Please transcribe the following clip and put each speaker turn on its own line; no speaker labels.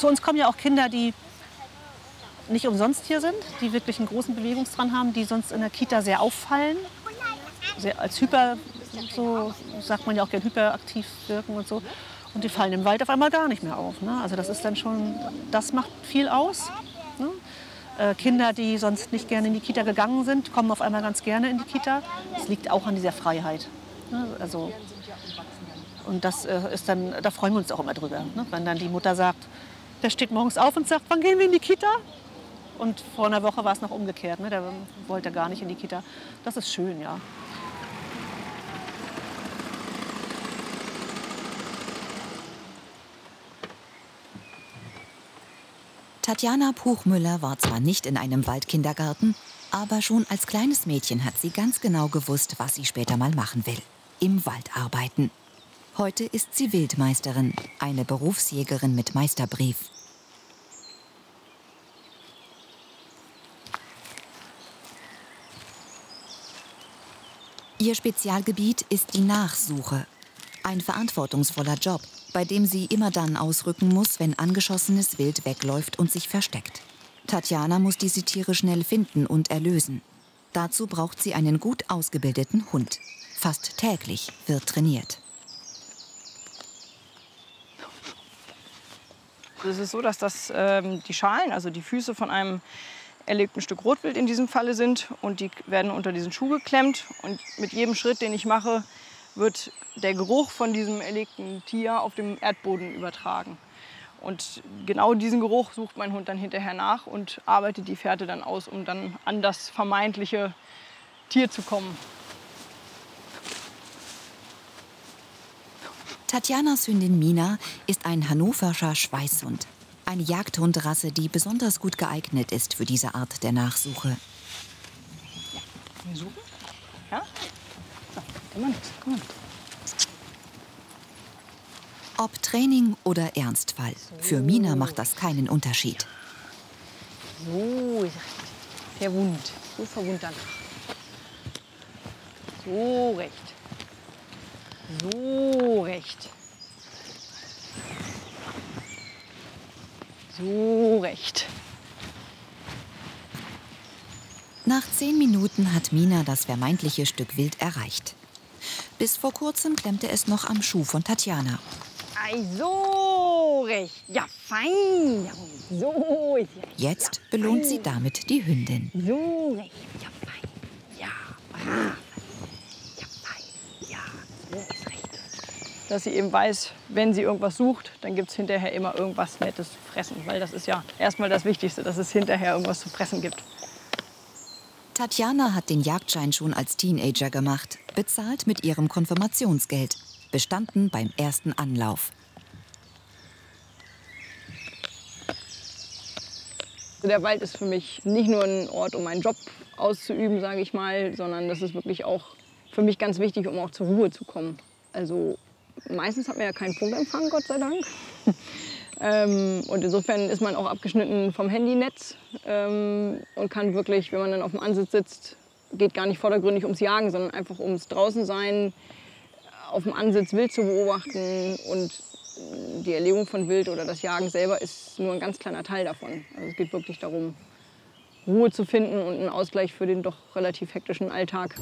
Zu uns kommen ja auch Kinder, die nicht umsonst hier sind, die wirklich einen großen Bewegungsdrang haben, die sonst in der Kita sehr auffallen, sehr als hyper, so sagt man ja auch gern, hyperaktiv wirken und so. Und die fallen im Wald auf einmal gar nicht mehr auf. Ne? Also das ist dann schon, das macht viel aus. Ne? Kinder, die sonst nicht gerne in die Kita gegangen sind, kommen auf einmal ganz gerne in die Kita. Das liegt auch an dieser Freiheit. Ne? Also, und das ist dann, da freuen wir uns auch immer drüber, ne? Wenn dann die Mutter sagt, der steht morgens auf und sagt, wann gehen wir in die Kita? Und vor einer Woche war es noch umgekehrt, ne? Der wollte gar nicht in die Kita. Das ist schön, ja.
Tatjana Puchmüller war zwar nicht in einem Waldkindergarten, aber schon als kleines Mädchen hat sie ganz genau gewusst, was sie später mal machen will. Im Wald arbeiten. Heute ist sie Wildmeisterin, eine Berufsjägerin mit Meisterbrief. Ihr Spezialgebiet ist die Nachsuche. Ein verantwortungsvoller Job, bei dem sie immer dann ausrücken muss, wenn angeschossenes Wild wegläuft und sich versteckt. Tatjana muss diese Tiere schnell finden und erlösen. Dazu braucht sie einen gut ausgebildeten Hund. Fast täglich wird trainiert.
Es ist so, dass das die Schalen, also die Füße von einem erlegten Stück Rotwild in diesem Falle sind. Und die werden unter diesen Schuh geklemmt. Und mit jedem Schritt, den ich mache, wird der Geruch von diesem erlegten Tier auf dem Erdboden übertragen. Und genau diesen Geruch sucht mein Hund dann hinterher nach und arbeitet die Fährte dann aus, um dann an das vermeintliche Tier zu kommen.
Tatjanas Hündin Mina ist ein hannoverscher Schweißhund. Eine Jagdhundrasse, die besonders gut geeignet ist für diese Art der Nachsuche.
Ja, wir suchen. Ja? Immer nichts. Komm.
Ob Training oder Ernstfall, für Mina macht das keinen Unterschied.
So, der Wund. So verwund danach. So recht. So recht. So recht.
Nach 10 Minuten hat Mina das vermeintliche Stück Wild erreicht. Bis vor kurzem klemmte es noch am Schuh von Tatjana.
Ei, so recht. Ja, fein. Ja, so ist ja.
Jetzt belohnt sie damit die Hündin.
So recht. Ja, fein. Ja, brav. Ja, fein. Ja, so ist recht. Dass sie eben weiß, wenn sie irgendwas sucht, dann gibt es hinterher immer irgendwas Nettes zu fressen. Weil das ist ja erstmal das Wichtigste, dass es hinterher irgendwas zu fressen gibt.
Tatjana hat den Jagdschein schon als Teenager gemacht, bezahlt mit ihrem Konfirmationsgeld, bestanden beim ersten Anlauf.
Der Wald ist für mich nicht nur ein Ort, um meinen Job auszuüben, sage ich mal, sondern das ist wirklich auch für mich ganz wichtig, um auch zur Ruhe zu kommen. Also meistens hat man ja keinen Funkempfang, Gott sei Dank. Und insofern ist man auch abgeschnitten vom Handynetz und kann wirklich, wenn man dann auf dem Ansitz sitzt, geht gar nicht vordergründig ums Jagen, sondern einfach ums Draußensein, auf dem Ansitz Wild zu beobachten. Und die Erlegung von Wild oder das Jagen selber ist nur ein ganz kleiner Teil davon. Also es geht wirklich darum, Ruhe zu finden und einen Ausgleich für den doch relativ hektischen Alltag.